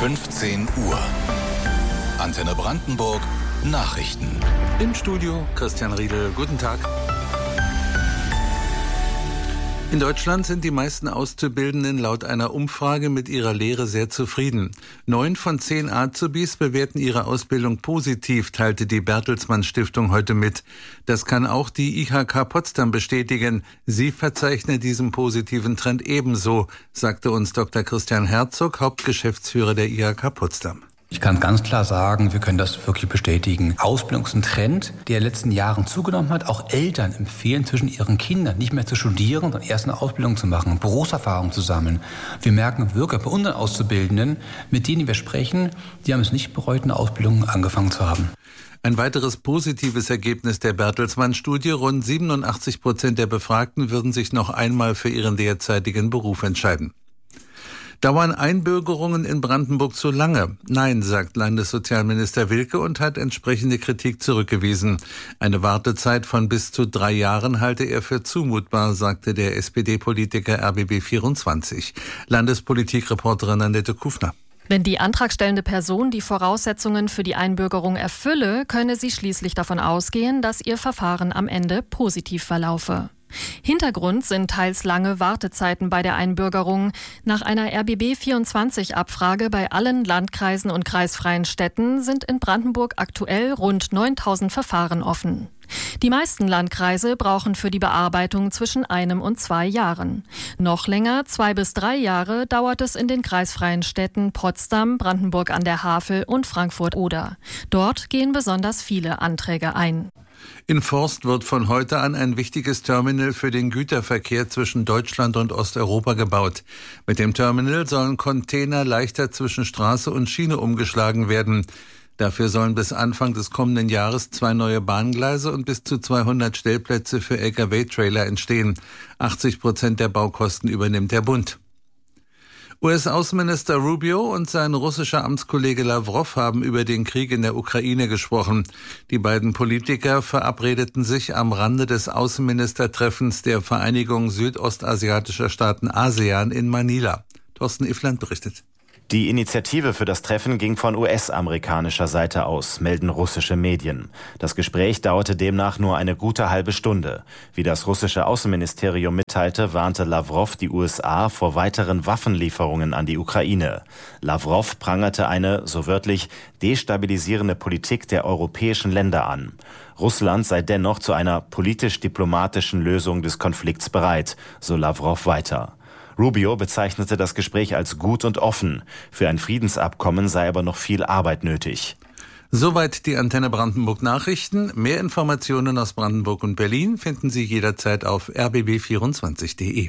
15 Uhr. Antenne Brandenburg Nachrichten. Im Studio Christian Riedel. Guten Tag. In Deutschland sind die meisten Auszubildenden laut einer Umfrage mit ihrer Lehre sehr zufrieden. 9 von 10 Azubis bewerten ihre Ausbildung positiv, teilte die Bertelsmann Stiftung heute mit. Das kann auch die IHK Potsdam bestätigen. Sie verzeichnet diesen positiven Trend ebenso, sagte uns Dr. Christian Herzog, Hauptgeschäftsführer der IHK Potsdam. Ich kann ganz klar sagen, wir können das wirklich bestätigen. Ausbildung ist ein Trend, der in den letzten Jahren zugenommen hat. Auch Eltern empfehlen zwischen ihren Kindern nicht mehr zu studieren, sondern erst eine Ausbildung zu machen, Berufserfahrung zu sammeln. Wir merken wirklich bei unseren Auszubildenden, mit denen wir sprechen, die haben es nicht bereut, eine Ausbildung angefangen zu haben. Ein weiteres positives Ergebnis der Bertelsmann-Studie: Rund 87% der Befragten würden sich noch einmal für ihren derzeitigen Beruf entscheiden. Dauern Einbürgerungen in Brandenburg zu lange? Nein, sagt Landessozialminister Wilke und hat entsprechende Kritik zurückgewiesen. Eine Wartezeit von bis zu 3 Jahren halte er für zumutbar, sagte der SPD-Politiker RBB24. Landespolitikreporterin Annette Kufner. Wenn die antragstellende Person die Voraussetzungen für die Einbürgerung erfülle, könne sie schließlich davon ausgehen, dass ihr Verfahren am Ende positiv verlaufe. Hintergrund sind teils lange Wartezeiten bei der Einbürgerung. Nach einer RBB24-Abfrage bei allen Landkreisen und kreisfreien Städten sind in Brandenburg aktuell rund 9.000 Verfahren offen. Die meisten Landkreise brauchen für die Bearbeitung zwischen 1 und 2 Jahren. Noch länger, 2 bis 3 Jahre, dauert es in den kreisfreien Städten Potsdam, Brandenburg an der Havel und Frankfurt-Oder. Dort gehen besonders viele Anträge ein. In Forst wird von heute an ein wichtiges Terminal für den Güterverkehr zwischen Deutschland und Osteuropa gebaut. Mit dem Terminal sollen Container leichter zwischen Straße und Schiene umgeschlagen werden. Dafür sollen bis Anfang des kommenden Jahres 2 neue Bahngleise und bis zu 200 Stellplätze für Lkw-Trailer entstehen. 80% der Baukosten übernimmt der Bund. US-Außenminister Rubio und sein russischer Amtskollege Lavrov haben über den Krieg in der Ukraine gesprochen. Die beiden Politiker verabredeten sich am Rande des Außenministertreffens der Vereinigung südostasiatischer Staaten ASEAN in Manila. Thorsten Iffland berichtet. Die Initiative für das Treffen ging von US-amerikanischer Seite aus, melden russische Medien. Das Gespräch dauerte demnach nur eine gute halbe Stunde. Wie das russische Außenministerium mitteilte, warnte Lavrov die USA vor weiteren Waffenlieferungen an die Ukraine. Lavrov prangerte eine, so wörtlich, destabilisierende Politik der europäischen Länder an. Russland sei dennoch zu einer politisch-diplomatischen Lösung des Konflikts bereit, so Lavrov weiter. Rubio bezeichnete das Gespräch als gut und offen. Für ein Friedensabkommen sei aber noch viel Arbeit nötig. Soweit die Antenne Brandenburg Nachrichten. Mehr Informationen aus Brandenburg und Berlin finden Sie jederzeit auf rbb24.de.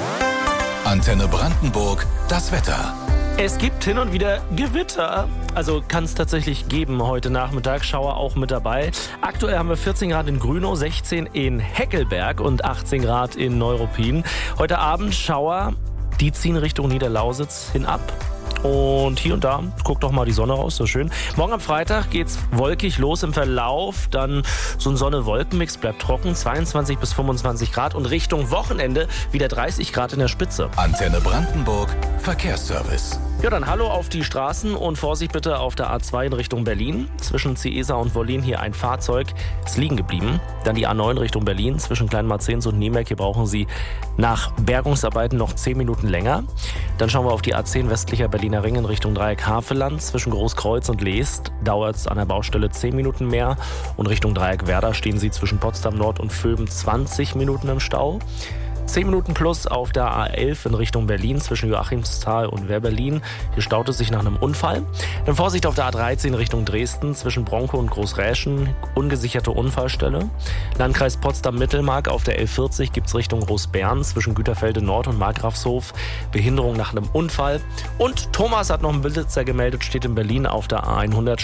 Antenne Brandenburg, das Wetter. Es gibt hin und wieder Gewitter, also kann es tatsächlich geben heute Nachmittag, Schauer auch mit dabei. Aktuell haben wir 14 Grad in Grünow, 16 in Heckelberg und 18 Grad in Neuruppin. Heute Abend Schauer, die ziehen Richtung Niederlausitz hinab. Und hier und da guckt doch mal die Sonne raus, so schön. Morgen am Freitag geht's wolkig los im Verlauf. Dann so ein Sonne-Wolken-Mix, bleibt trocken, 22 bis 25 Grad. Und Richtung Wochenende wieder 30 Grad in der Spitze. Antenne Brandenburg, Verkehrsservice. Ja, dann Hallo auf die Straßen und Vorsicht bitte auf der A2 in Richtung Berlin. Zwischen Ciesa und Wollin hier ein Fahrzeug ist liegen geblieben. Dann die A9 Richtung Berlin zwischen Kleinmarzens und Niemerk. Hier brauchen Sie nach Bergungsarbeiten noch 10 Minuten länger. Dann schauen wir auf die A10 westlicher Berliner Ring in Richtung Dreieck Havelland. Zwischen Großkreuz und Leest dauert es an der Baustelle 10 Minuten mehr. Und Richtung Dreieck Werder stehen Sie zwischen Potsdam Nord und Vöben 20 Minuten im Stau. 10 Minuten plus auf der A11 in Richtung Berlin zwischen Joachimsthal und Wehrberlin. Hier staut es sich nach einem Unfall. Dann Vorsicht auf der A13 Richtung Dresden zwischen Bronkow und Großräschen. Ungesicherte Unfallstelle. Landkreis Potsdam-Mittelmark auf der L40 gibt es Richtung Großbern zwischen Güterfelde Nord und Markgrafshof. Behinderung nach einem Unfall. Und Thomas hat noch einen Blitzer gemeldet, steht in Berlin auf der A111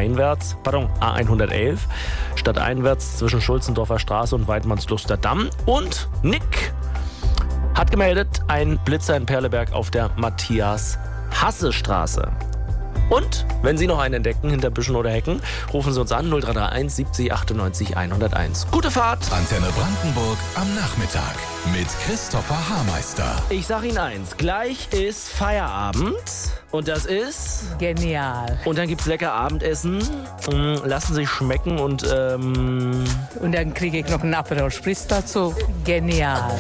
stadteinwärts zwischen Schulzendorfer Straße und Weidmannsluster Damm. Und Nick hat gemeldet, ein Blitzer in Perleberg auf der Matthias-Hasse-Straße. Und wenn Sie noch einen entdecken hinter Büschen oder Hecken, rufen Sie uns an 0331 70 98 101. Gute Fahrt! Antenne Brandenburg am Nachmittag mit Christopher Haarmeister. Ich sag Ihnen eins, gleich ist Feierabend und das ist... Genial. Und dann gibt's lecker Abendessen, lassen sich schmecken und Und dann kriege ich noch einen Aperol Spritz dazu. Genial.